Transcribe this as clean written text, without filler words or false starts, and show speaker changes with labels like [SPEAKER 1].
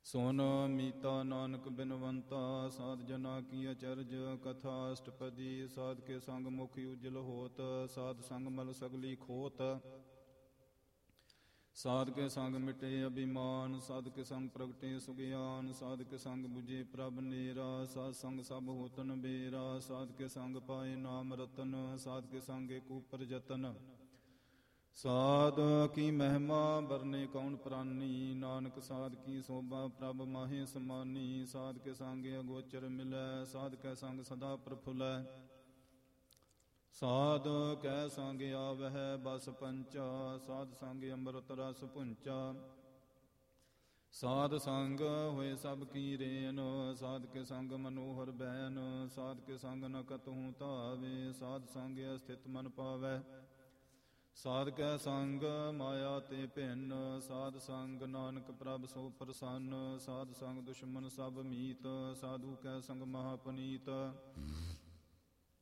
[SPEAKER 1] ਸੁਨ ਮੀਤਾ ਨਾਨਕ ਬਿਨਵੰਤਾ, ਸਾਧ ਜਨਾ ਕੀ ਅਚਰਜ ਕਥਾ ਅਸ਼ਟਪਦੀ। ਸਾਧ ਕੇ ਸੰਗ ਮੁਖ ਉਜਲ ਹੋਤ, ਸਾਧ ਸੰਗ ਮਲ ਸਗਲੀ ਖੋਤ। ਸਾਧ ਕੇ ਸੰਗ ਮਿਟੇ ਅਭਿਮਾਨ, ਸਾਧ ਕੇ ਸੰਗ ਪ੍ਰਗਟੇ ਸੁਗਿਆਨ। ਸਾਧ ਕੇ ਸੰਗ ਬੁਝੇ ਪ੍ਰਭ ਨੇਰਾ, ਸਾਧ ਸੰਗ ਸਭ ਹੋਤਨ ਬੇਰਾ। ਸਾਧ ਕੇ ਸੰਗ ਪਾਏ ਨਾਮ ਰਤਨ, ਸਾਧ ਕੇ ਸੰਗ ਏਕ ਉਪਰ ਜਤਨ। ਸਾਧ ਕੀ ਮਹਿਮਾ ਬਰਨੇ ਕੌਣ ਪ੍ਰਾਨੀ, ਨਾਨਕ ਸਾਧ ਕੀ ਸੋਭਾ ਪ੍ਰਭ ਮਾਹੇ ਸਮਾਨੀ। ਸਾਧ ਕੇ ਸੰਗ ਅਗੋਚਰ ਮਿਲੈ, ਸਾਧ ਕੈ ਸੰਗ ਸਦਾ ਪ੍ਰਫੁੱਲੈ। ਸਾਧ ਕੈ ਸੰਗ ਆਵਹਿ ਬਸ ਪੰਚਾ, ਸਾਧ ਸੰਗ ਅੰਮ੍ਰਿਤ ਰਸ ਪੁੰਚਾ। ਸਾਧ ਸੰਗ ਹੋਏ ਸਭ ਕੀ ਰੇਨ, ਸਾਧ ਕੇ ਸੰਗ ਮਨੋਹਰ ਬੈਨ। ਸਾਧ ਕੇ ਸੰਗ ਨ ਕਤਹੂ ਧਾਵੇ, ਸਾਧ ਸੰਗ ਅਸਥਿਤ ਮਨ ਪਾਵੈ। ਸਾਧ ਕੈ ਸੰਗ ਮਾਇਆ ਤੇ ਭਿੰਨ, ਸਾਧ ਸੰਗ ਨਾਨਕ ਪ੍ਰਭ ਸੋ ਪ੍ਰਸੰਨ। ਸਾਧ ਸੰਗ ਦੁਸ਼ਮਨ ਸਭ ਮੀਤ, ਸਾਧੂ ਕੈ ਸੰਗ ਮਹਾ ਪੁਨੀਤ।